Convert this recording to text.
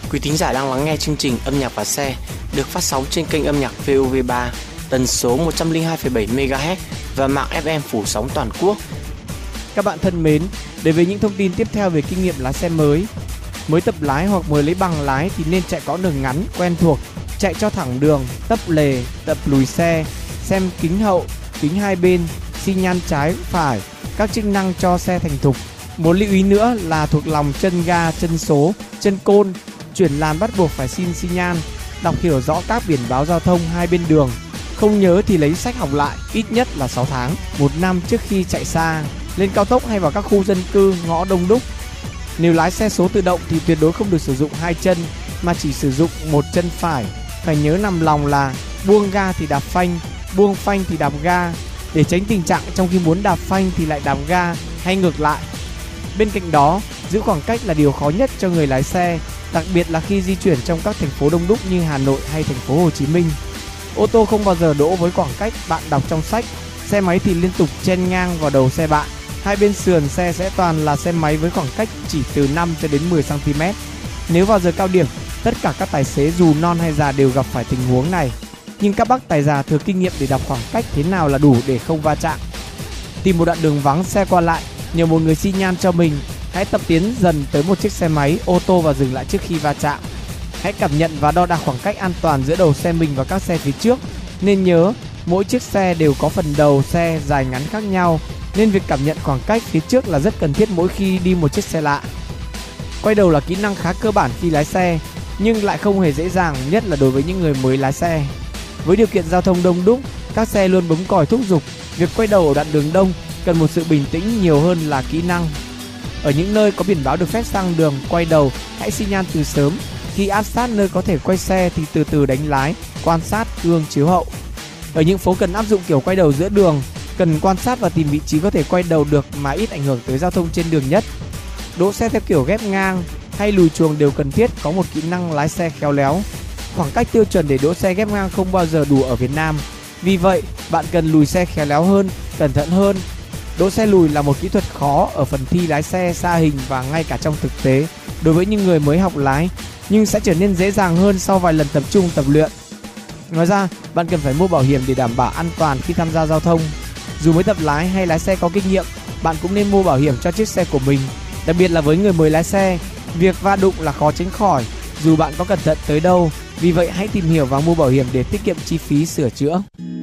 Quý thính giả đang lắng nghe chương trình Âm nhạc và xe được phát sóng trên kênh âm nhạc VOV3, tần số 102,7 MHz và mạng FM phủ sóng toàn quốc. Các bạn thân mến, để với những thông tin tiếp theo về kinh nghiệm lái xe mới tập lái hoặc mới lấy bằng lái thì nên chạy quãng đường ngắn quen thuộc, chạy cho thẳng đường, tấp lề, tập lùi xe, xem kính hậu, kính hai bên, xi nhan trái phải, các chức năng cho xe thành thục. Một lưu ý nữa là thuộc lòng chân ga, chân số, chân côn, chuyển làn bắt buộc phải xin xi nhan, đọc hiểu rõ các biển báo giao thông hai bên đường. Không nhớ thì lấy sách học lại ít nhất là 6 tháng, 1 năm trước khi chạy xa, lên cao tốc hay vào các khu dân cư, ngõ đông đúc. Nếu lái xe số tự động thì tuyệt đối không được sử dụng hai chân mà chỉ sử dụng một chân phải. Phải nhớ nằm lòng là buông ga thì đạp phanh, buông phanh thì đạp ga, để tránh tình trạng trong khi muốn đạp phanh thì lại đạp ga hay ngược lại. Bên cạnh đó, giữ khoảng cách là điều khó nhất cho người lái xe, đặc biệt là khi di chuyển trong các thành phố đông đúc như Hà Nội hay thành phố Hồ Chí Minh. Ô tô không bao giờ đỗ với khoảng cách bạn đọc trong sách, xe máy thì liên tục chen ngang vào đầu xe bạn. Hai bên sườn xe sẽ toàn là xe máy với khoảng cách chỉ từ 5 cho đến 10 cm. Nếu vào giờ cao điểm, tất cả các tài xế dù non hay già đều gặp phải tình huống này. Nhưng các bác tài già thừa kinh nghiệm để đọc khoảng cách thế nào là đủ để không va chạm. Tìm một đoạn đường vắng xe qua lại, nhờ một người xi nhan cho mình. Hãy tập tiến dần tới một chiếc xe máy, ô tô và dừng lại trước khi va chạm. Hãy cảm nhận và đo đạc khoảng cách an toàn giữa đầu xe mình và các xe phía trước. Nên nhớ, mỗi chiếc xe đều có phần đầu xe dài ngắn khác nhau, nên việc cảm nhận khoảng cách phía trước là rất cần thiết mỗi khi đi một chiếc xe lạ. Quay đầu là kỹ năng khá cơ bản khi lái xe, nhưng lại không hề dễ dàng, nhất là đối với những người mới lái xe. Với điều kiện giao thông đông đúc, các xe luôn bấm còi thúc giục, việc quay đầu ở đoạn đường đông cần một sự bình tĩnh nhiều hơn là kỹ năng. Ở những nơi có biển báo được phép sang đường quay đầu, hãy xi nhan từ sớm. Khi áp sát nơi có thể quay xe thì từ từ đánh lái, quan sát gương chiếu hậu. Ở những phố cần áp dụng kiểu quay đầu giữa đường, cần quan sát và tìm vị trí có thể quay đầu được mà ít ảnh hưởng tới giao thông trên đường nhất. Đỗ xe theo kiểu ghép ngang hay lùi chuồng đều cần thiết có một kỹ năng lái xe khéo léo. Khoảng cách tiêu chuẩn để đỗ xe ghép ngang không bao giờ đủ ở Việt Nam. Vì vậy, bạn cần lùi xe khéo léo hơn, cẩn thận hơn. Đỗ xe lùi là một kỹ thuật khó ở phần thi lái xe xa hình và ngay cả trong thực tế đối với những người mới học lái, nhưng sẽ trở nên dễ dàng hơn sau vài lần tập trung tập luyện. Ngoài ra, bạn cần phải mua bảo hiểm để đảm bảo an toàn khi tham gia giao thông. Dù mới tập lái hay lái xe có kinh nghiệm, bạn cũng nên mua bảo hiểm cho chiếc xe của mình. Đặc biệt là với người mới lái xe, việc va đụng là khó tránh khỏi dù bạn có cẩn thận tới đâu. Vì vậy hãy tìm hiểu và mua bảo hiểm để tiết kiệm chi phí sửa chữa.